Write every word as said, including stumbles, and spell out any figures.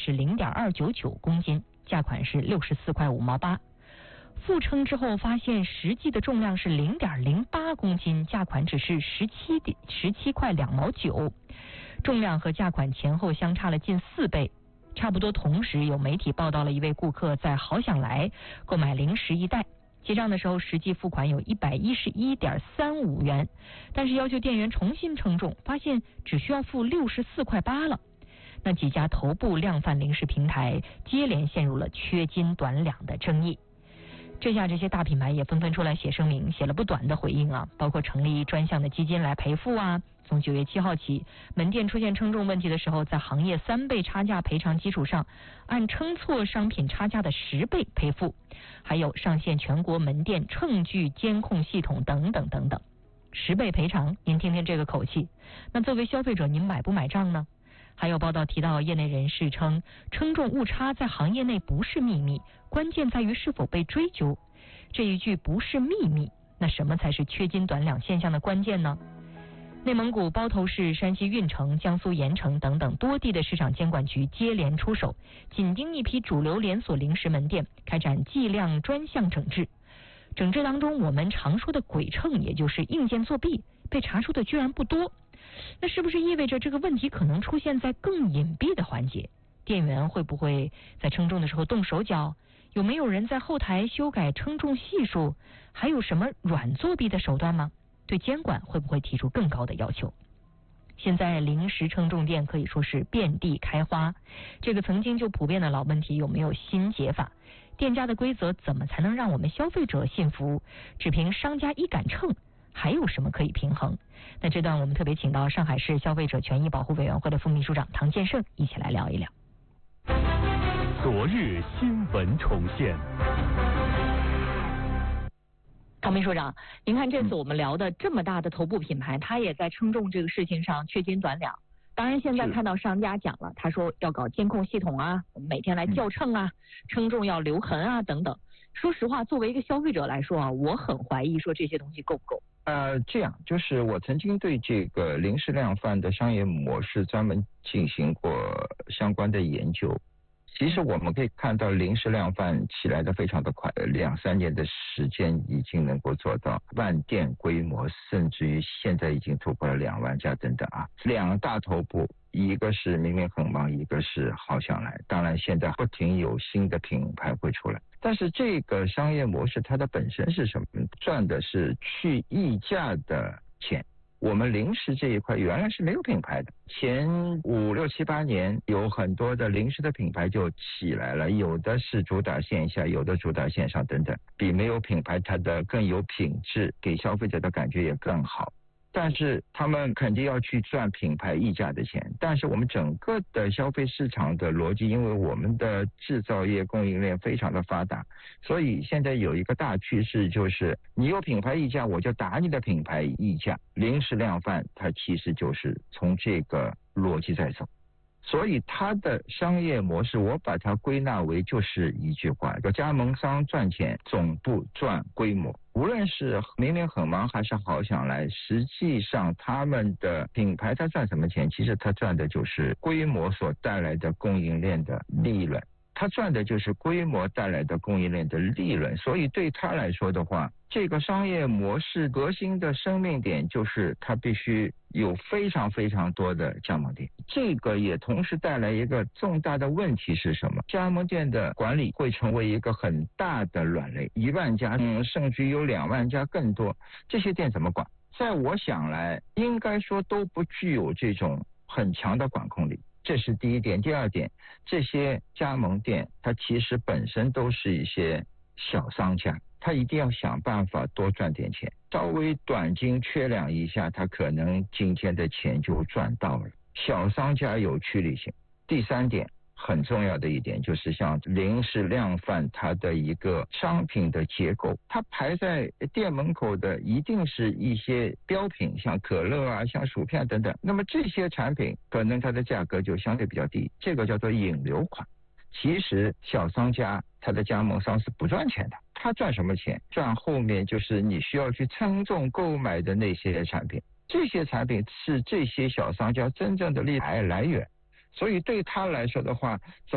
是零点二九九公斤，价款是六十四块五毛八。复称之后发现实际的重量是零点零八公斤，价款只是十七十七块两毛九，重量和价款前后相差了近四倍。差不多同时，有媒体报道了一位顾客在好想来购买零食一袋，结账的时候实际付款有一百一十一点三五元，但是要求店员重新称重，发现只需要付六十四块八了。那几家头部量贩零食平台接连陷入了缺斤短两的争议。这下这些大品牌也纷纷出来写声明，写了不短的回应啊，包括成立专项的基金来赔付啊。从九月七号起，门店出现称重问题的时候，在行业三倍差价赔偿基础上，按称错商品差价的十倍赔付，还有上线全国门店称具监控系统等等等等。十倍赔偿，您听听这个口气，那作为消费者，您买不买账呢？还有报道提到，业内人士称，称重误差在行业内不是秘密，关键在于是否被追究。这一句不是秘密，那什么才是缺斤短两现象的关键呢？内蒙古包头市、山西运城、江苏盐城等等多地的市场监管局接连出手，紧盯一批主流连锁零食门店，开展计量专项整治。整治当中，我们常说的鬼秤，也就是硬件作弊，被查出的居然不多。那是不是意味着这个问题可能出现在更隐蔽的环节？店员会不会在称重的时候动手脚？有没有人在后台修改称重系数？还有什么软作弊的手段吗？对监管会不会提出更高的要求？现在零食称重店可以说是遍地开花，这个曾经就普遍的老问题有没有新解法？店家的规则怎么才能让我们消费者信服？只凭商家一杆秤，还有什么可以平衡？那这段我们特别请到上海市消费者权益保护委员会的副秘书长唐建胜一起来聊一聊。 昨日新闻重现。 唐秘书长，您看这次我们聊的这么大的头部品牌，它也在称重这个事情上缺斤短两。当然现在看到商家讲了，他说要搞监控系统啊，我们每天来校称啊，称重要留痕啊等等。说实话，作为一个消费者来说啊，我很怀疑说这些东西够不够。 呃，这样就是我曾经对这个零食量贩的商业模式专门进行过相关的研究。其实我们可以看到，零食量贩起来的非常的快，两三年的时间已经能够做到万店规模，甚至于现在已经突破了两万家等等啊。两大头部，一个是明明很忙，一个是好想来。当然现在不停有新的品牌会出来，但是这个商业模式它的本身是什么？赚的是去溢价的钱。我们零食这一块原来是没有品牌的，前五六七八年有很多的零食的品牌就起来了，有的是主打线下，有的主打线上等等，比没有品牌它的更有品质，给消费者的感觉也更好。但是他们肯定要去赚品牌溢价的钱，但是我们整个的消费市场的逻辑，因为我们的制造业供应链非常的发达，所以现在有一个大趋势，就是你有品牌溢价，我就打你的品牌溢价。零食量贩它其实就是从这个逻辑在走，所以它的商业模式我把它归纳为就是一句话，叫加盟商赚钱，总部赚规模。无论是明明很忙还是好想来，实际上他们的品牌它赚什么钱？其实它赚的就是规模所带来的供应链的利润，它赚的就是规模带来的供应链的利润。所以对他来说的话，这个商业模式核心的生命点就是它必须有非常非常多的加盟店。这个也同时带来一个重大的问题是什么？加盟店的管理会成为一个很大的软肋，一万家，嗯，甚至有两万家更多，这些店怎么管？在我想来，应该说都不具有这种很强的管控力。这是第一点。第二点，这些加盟店它其实本身都是一些小商家，他一定要想办法多赚点钱，稍微短斤缺两一下，他可能今天的钱就赚到了。小商家有趋利性。第三点，很重要的一点就是像零食量贩它的一个商品的结构，它排在店门口的一定是一些标品，像可乐啊，像薯片等等，那么这些产品可能它的价格就相对比较低，这个叫做引流款。其实小商家他的加盟商是不赚钱的，他赚什么钱？赚后面就是你需要去称重购买的那些产品，这些产品是这些小商家真正的利益来源，所以对他来说的话